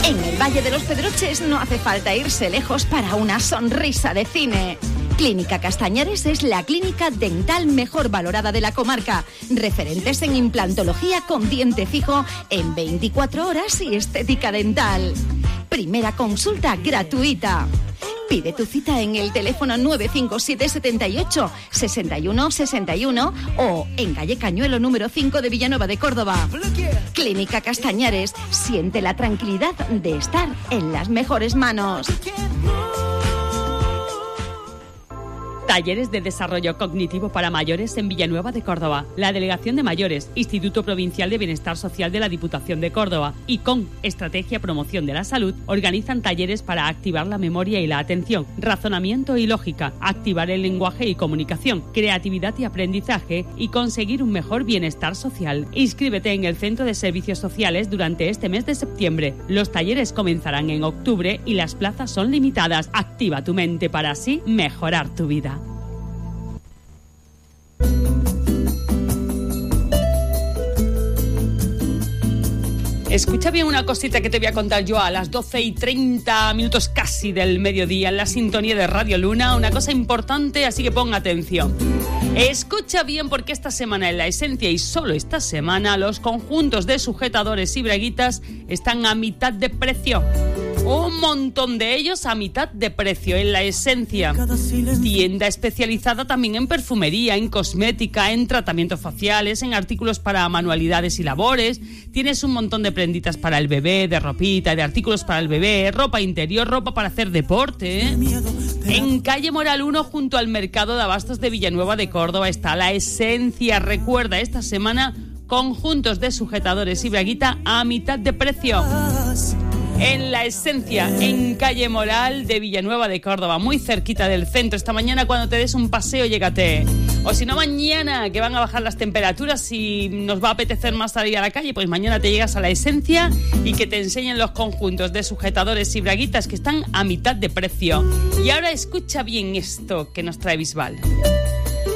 En el Valle de los Pedroches no hace falta irse lejos para una sonrisa de cine. Clínica Castañares es la clínica dental mejor valorada de la comarca. Referentes en implantología con diente fijo en 24 horas y estética dental. Primera consulta gratuita. Pide tu cita en el teléfono 957 78 61 61 o en calle Cañuelo número 5 de Villanueva de Córdoba. Clínica Castañares, siente la tranquilidad de estar en las mejores manos. Talleres de desarrollo cognitivo para mayores en Villanueva de Córdoba. La Delegación de Mayores, Instituto Provincial de Bienestar Social de la Diputación de Córdoba y con Estrategia Promoción de la Salud organizan talleres para activar la memoria y la atención, razonamiento y lógica, activar el lenguaje y comunicación, creatividad y aprendizaje y conseguir un mejor bienestar social. Inscríbete en el Centro de Servicios Sociales durante este mes de septiembre. Los talleres comenzarán en octubre y las plazas son limitadas. Activa tu mente para así mejorar tu vida. Escucha bien una cosita que te voy a contar yo a las 12:30 casi del mediodía en la sintonía de Radio Luna. Una cosa importante, así que pon atención. Escucha bien porque esta semana en La Esencia y solo esta semana los conjuntos de sujetadores y braguitas están a mitad de precio. Un montón de ellos a mitad de precio en La Esencia. Tienda especializada también en perfumería, en cosmética, en tratamientos faciales, en artículos para manualidades y labores. Tienes un montón de prenditas para el bebé, de ropita, de artículos para el bebé, ropa interior, ropa para hacer deporte. En calle Moral 1, junto al Mercado de Abastos de Villanueva de Córdoba, está La Esencia. Recuerda, esta semana, conjuntos de sujetadores y braguita a mitad de precio. En La Esencia, en calle Moral de Villanueva de Córdoba, muy cerquita del centro. Esta mañana cuando te des un paseo, llégate. O si no, mañana, que van a bajar las temperaturas y nos va a apetecer más salir a la calle, pues mañana te llegas a La Esencia y que te enseñen los conjuntos de sujetadores y braguitas que están a mitad de precio. Y ahora escucha bien esto que nos trae Bisbal.